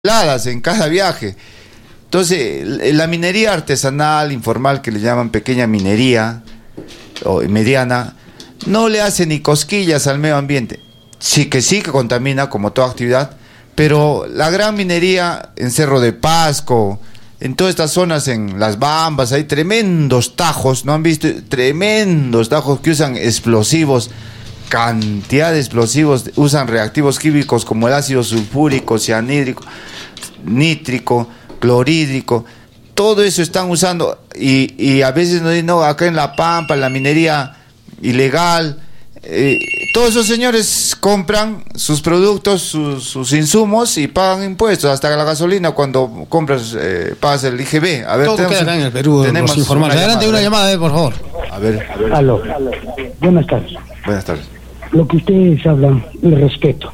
en cada viaje. Entonces, la minería artesanal, informal, que le llaman pequeña minería o mediana, no le hace ni cosquillas al medio ambiente. Sí que contamina como toda actividad, pero la gran minería en Cerro de Pasco, en todas estas zonas, en Las Bambas, hay tremendos tajos, ¿no han visto? Tremendos tajos que usan explosivos, cantidad de explosivos, usan reactivos químicos como el ácido sulfúrico, cianhídrico, nítrico, clorhídrico, todo eso están usando y a veces no, acá en La Pampa, en la minería ilegal, todos esos señores compran sus productos, sus insumos y pagan impuestos, hasta la gasolina cuando compras, pagas el IGB. A ver, todo queda acá en el Perú, tenemos informales. Adelante, una llamada, por favor. A ver. Aló. Buenas tardes. Buenas tardes. Lo que ustedes hablan, le respeto.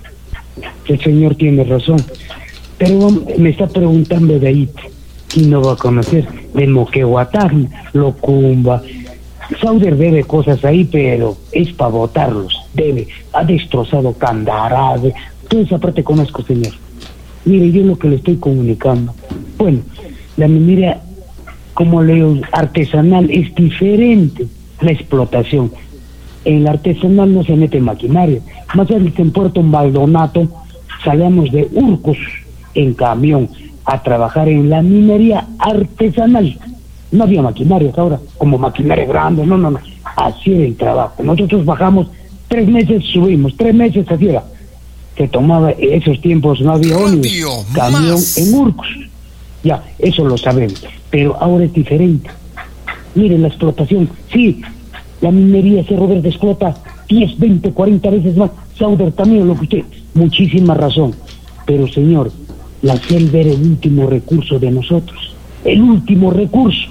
El señor tiene razón. Pero me está preguntando de ahí, ¿quién no va a conocer? De Moquehuatán, Locumba. Sauder debe cosas ahí, pero es para votarlos. Debe. Ha destrozado Candarave. Toda esa parte conozco, señor. Mire, yo lo que le estoy comunicando. Bueno, la minería, como leo, artesanal es diferente la explotación. En la artesanal no se mete maquinaria. Más allá en Puerto Maldonado salíamos de Urcos en camión a trabajar en la minería artesanal. No había maquinarias ahora, como maquinaria grande, no. Así era el trabajo. Nosotros bajamos 3 meses, subimos 3 meses, así era. Se tomaba, esos tiempos no había ómnibus, camión en Urcos. Ya, eso lo sabemos. Pero ahora es diferente. Miren la explotación. Sí, la minería Cerro Verde explota 10, 20, 40 veces más. Sauder también, lo que usted... Muchísima razón. Pero, señor, la selva era el último recurso de nosotros. El último recurso.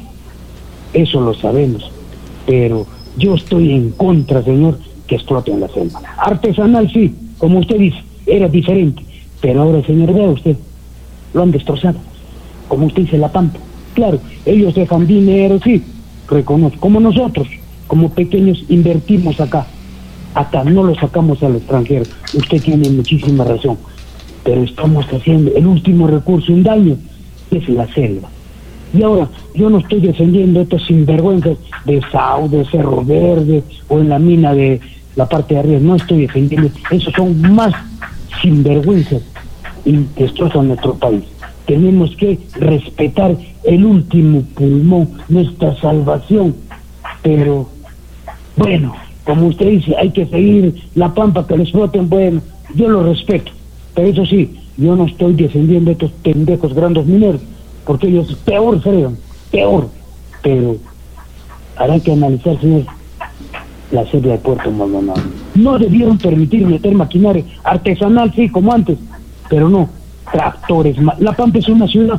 Eso lo sabemos. Pero yo estoy en contra, señor, que exploten la selva. Artesanal, sí, como usted dice, era diferente. Pero ahora, señor, vea usted, lo han destrozado. Como usted dice, La Pampa. Claro, ellos dejan dinero, sí, reconozco. Como nosotros, como pequeños, invertimos acá. Acá no lo sacamos al extranjero. Usted tiene muchísima razón. Pero estamos haciendo el último recurso, un daño, que es la selva. Y ahora, yo no estoy defendiendo estos sinvergüenzas de Sauder, de Cerro Verde, o en la mina de la parte de arriba. No estoy defendiendo. Esos son más sinvergüenzas y destrozan nuestro país. Tenemos que respetar el último pulmón, nuestra salvación. Pero, bueno, como usted dice, hay que seguir La Pampa, que lo exploten. Bueno, yo lo respeto. Pero eso sí, yo no estoy defendiendo a estos pendejos grandes mineros, porque ellos peor fregan, peor. Pero habrá que analizar, señor, la selva de Puerto Maldonado. No debieron permitir meter maquinaria artesanal, sí, como antes, pero no, tractores. La Pampa es una ciudad,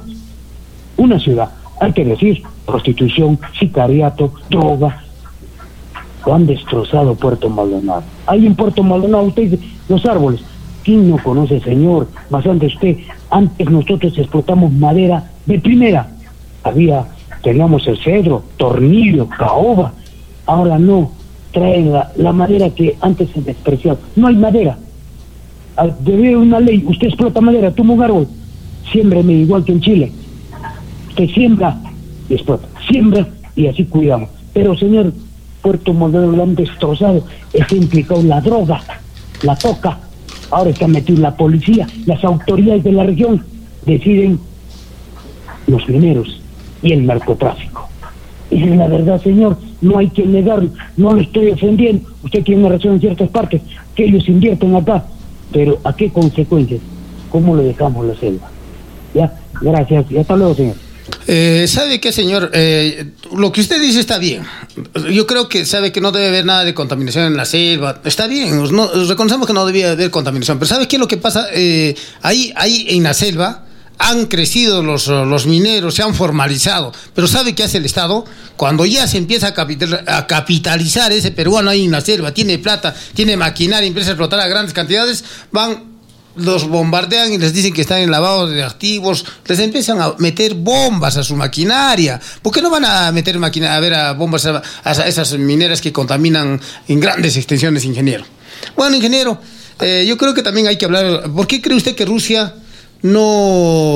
hay que decir, prostitución, sicariato, droga. Lo han destrozado Puerto Maldonado. Ahí en Puerto Maldonado, usted dice, los árboles. ¿Quién no conoce, señor? Bastante usted. Antes nosotros explotamos madera de primera. Teníamos el cedro, tornillo, caoba. Ahora no. Traen la madera que antes se despreciaba. No hay madera. Debe una ley. Usted explota madera, toma un árbol. Siémbreme igual que en Chile. Usted siembra y explota. Siembra y así cuidamos. Pero, señor, Puerto Maldonado lo han destrozado. Está implicado la droga, la coca. Ahora está metido la policía, las autoridades de la región deciden los mineros y el narcotráfico. Esa es la verdad, señor, no hay que negarlo, no lo estoy defendiendo. Usted tiene razón en ciertas partes, que ellos invierten acá, pero ¿a qué consecuencias? ¿Cómo le dejamos la selva? Ya, gracias, y hasta luego, señor. ¿Sabe qué, señor? Lo que usted dice está bien. Yo creo que sabe que no debe haber nada de contaminación en la selva. Está bien, reconocemos que no debía haber contaminación. Pero ¿sabe qué es lo que pasa? Ahí en la selva han crecido los mineros, se han formalizado. Pero ¿sabe qué hace el Estado? Cuando ya se empieza a capitalizar ese peruano ahí en la selva, tiene plata, tiene maquinaria, empieza a explotar a grandes cantidades, los bombardean y les dicen que están en lavado de activos, les empiezan a meter bombas a su maquinaria. ¿Por qué no van a meter bombas a esas mineras que contaminan en grandes extensiones, ingeniero? Bueno, ingeniero, yo creo que también hay que hablar. ¿Por qué cree usted que Rusia no